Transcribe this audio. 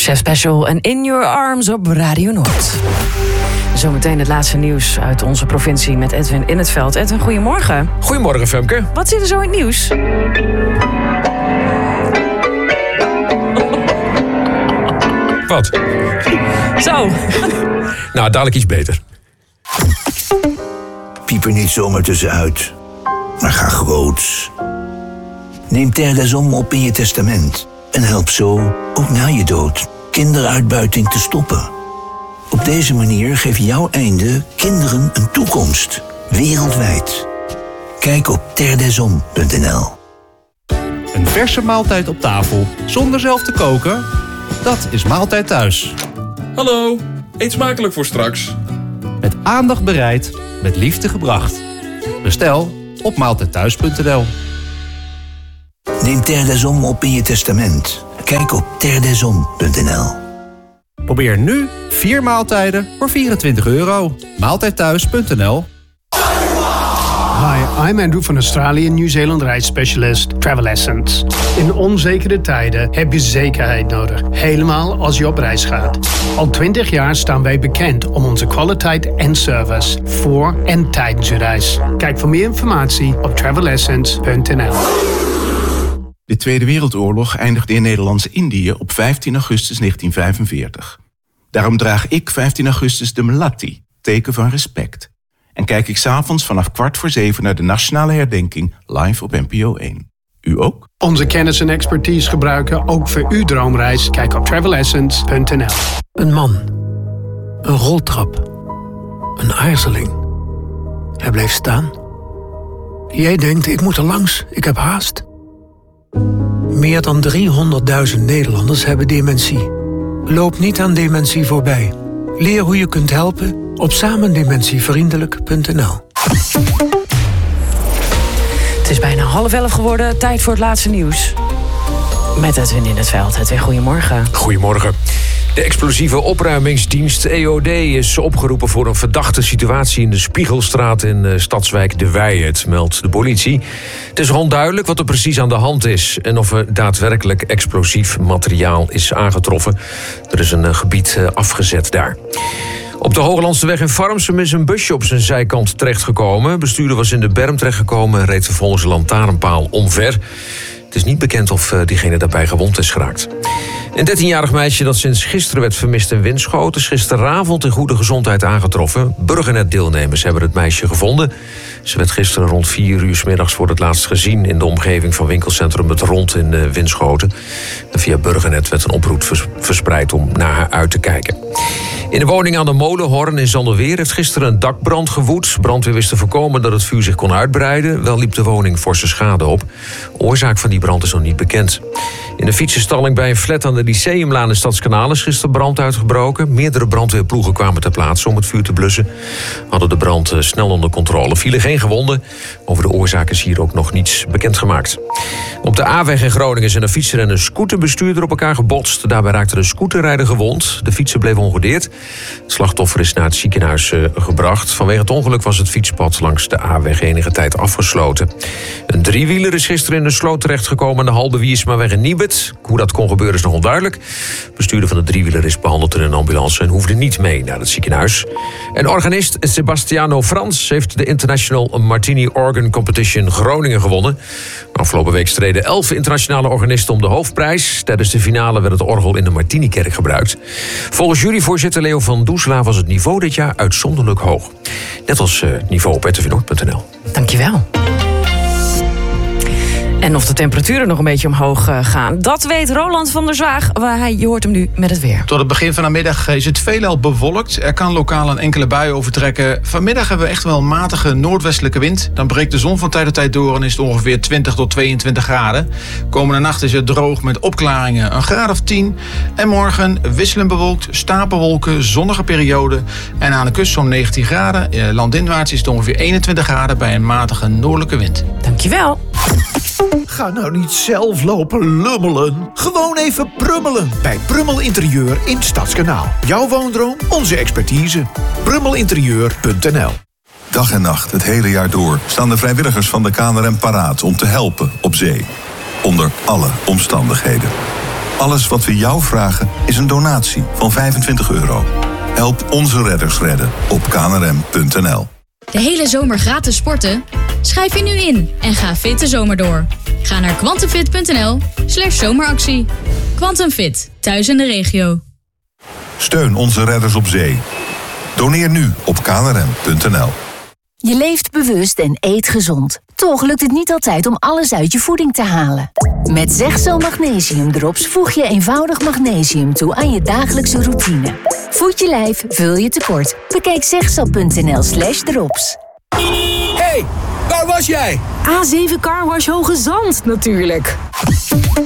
Chef Special en In Your Arms op Radio Noord. Zometeen het laatste nieuws uit onze provincie met Edwin in het veld. Edwin, goedemorgen. Goedemorgen, Femke. Wat zit er zo in het nieuws? Wat? Zo. Nou, dadelijk iets beter. Piep er niet zomaar tussenuit, maar ga groots. Neem Terre des Hommes op in je testament en help zo, ook na je dood, kinderuitbuiting te stoppen. Op deze manier geeft jouw einde kinderen een toekomst, wereldwijd. Kijk op terredeshommes.nl. Een verse maaltijd op tafel, zonder zelf te koken? Dat is Maaltijd Thuis. Hallo, eet smakelijk voor straks. Met aandacht bereid, met liefde gebracht. Bestel op maaltijdthuis.nl. Neem Terre des Hommes op in je testament. Kijk op terredeshommes.nl. Probeer nu 4 maaltijden voor €24. Maaltijdthuis.nl. Hi, I'm Andrew van Australië, Nieuw-Zeeland reisspecialist Travel Essence. In onzekere tijden heb je zekerheid nodig, helemaal als je op reis gaat. Al 20 jaar staan wij bekend om onze kwaliteit en service voor en tijdens je reis. Kijk voor meer informatie op travelessence.nl. De Tweede Wereldoorlog eindigde in Nederlands-Indië op 15 augustus 1945. Daarom draag ik 15 augustus de Melatti, teken van respect. En kijk ik 's avonds vanaf 6:15 naar de nationale herdenking live op NPO 1. U ook? Onze kennis en expertise gebruiken ook voor uw droomreis. Kijk op travelessence.nl. Een man. Een roltrap. Een aarzeling. Hij bleef staan. Jij denkt, ik moet er langs, ik heb haast. Meer dan 300.000 Nederlanders hebben dementie. Loop niet aan dementie voorbij. Leer hoe je kunt helpen op samendementievriendelijk.nl. Het is bijna 10:30 geworden. Tijd voor het laatste nieuws. Met Edwin in het veld. Edwin, goedemorgen. Goedemorgen. De explosieve opruimingsdienst EOD is opgeroepen voor een verdachte situatie in de Spiegelstraat in stadswijk De Weiert, meldt de politie. Het is onduidelijk wat er precies aan de hand is en of er daadwerkelijk explosief materiaal is aangetroffen. Er is een gebied afgezet daar. Op de Hooglandseweg in Farmsum is een busje op zijn zijkant terechtgekomen. Bestuurder was in de berm terechtgekomen en reed vervolgens een lantaarnpaal omver. Het is niet bekend of diegene daarbij gewond is geraakt. Een 13-jarig meisje dat sinds gisteren werd vermist in Winschoten is gisteravond in goede gezondheid aangetroffen. Burgernet-deelnemers hebben het meisje gevonden. Ze werd gisteren rond 4 uur 's middags voor het laatst gezien in de omgeving van winkelcentrum Het Rond in Winschoten. En via Burgernet werd een oproep verspreid om naar haar uit te kijken. In de woning aan de Molenhorn in Zanderweer heeft gisteren een dakbrand gewoed. Brandweer wist te voorkomen dat het vuur zich kon uitbreiden. Wel liep de woning forse schade op. Oorzaak van die brand is nog niet bekend. In de fietsenstalling bij een flat aan de Lyceumlaan in Stadskanaal is gisteren brand uitgebroken. Meerdere brandweerploegen kwamen ter plaatse om het vuur te blussen. Hadden de brand snel onder controle. Vielen geen gewonden. Over de oorzaak is hier ook nog niets bekendgemaakt. Op de A-weg in Groningen zijn een fietser en een scooterbestuurder op elkaar gebotst. Daarbij raakte de scooterrijder gewond. De fietser bleef ongedeerd. Het slachtoffer is naar het ziekenhuis gebracht. Vanwege het ongeluk was het fietspad langs de A-weg enige tijd afgesloten. Een driewieler is gisteren in de sloot terechtgekomen aan de Halbe Wiersmaweg in Niebert. Hoe dat kon gebeuren is nog onduidelijk. Bestuurder van de driewieler is behandeld in een ambulance en hoefde niet mee naar het ziekenhuis. En organist Sebastiano Frans heeft de International Martini Organ Competition Groningen gewonnen. Afgelopen week streden 11 internationale organisten om de hoofdprijs. Tijdens de finale werd het orgel in de Martinikerk gebruikt. Volgens juryvoorzitter Leo van Doesla was het niveau dit jaar uitzonderlijk hoog. Net als het niveau op rtvnoord.nl. Dankjewel. En of de temperaturen nog een beetje omhoog gaan, dat weet Roland van der Zwaag. Je hoort hem nu met het weer. Tot het begin van de middag is het veelal bewolkt. Er kan lokaal een enkele bui overtrekken. Vanmiddag hebben we echt wel een matige noordwestelijke wind. Dan breekt de zon van tijd tot tijd door en is het ongeveer 20 tot 22 graden. Komende nacht is het droog met opklaringen, een graad of 10. En morgen wisselend bewolkt, stapelwolken, zonnige periode. En aan de kust zo'n 19 graden. Landinwaarts is het ongeveer 21 graden bij een matige noordelijke wind. Dankjewel. Ga nou niet zelf lopen lummelen. Gewoon even prummelen bij Prummel Interieur in Stadskanaal. Jouw woondroom, onze expertise. Prummelinterieur.nl. Dag en nacht, het hele jaar door, staan de vrijwilligers van de KNRM paraat om te helpen op zee. Onder alle omstandigheden. Alles wat we jou vragen is een donatie van €25. Help onze redders redden op knrm.nl. De hele zomer gratis sporten? Schrijf je nu in en ga fit de zomer door. Ga naar quantumfit.nl/zomeractie. Quantum Fit, thuis in de regio. Steun onze redders op zee. Doneer nu op knrm.nl. Je leeft bewust en eet gezond. Toch lukt het niet altijd om alles uit je voeding te halen. Met Zegzo Magnesium Drops voeg je eenvoudig magnesium toe aan je dagelijkse routine. Voed je lijf, vul je tekort. Bekijk zegzo.nl/drops. Hey, waar was jij? A7 Carwash Hoge Zand natuurlijk.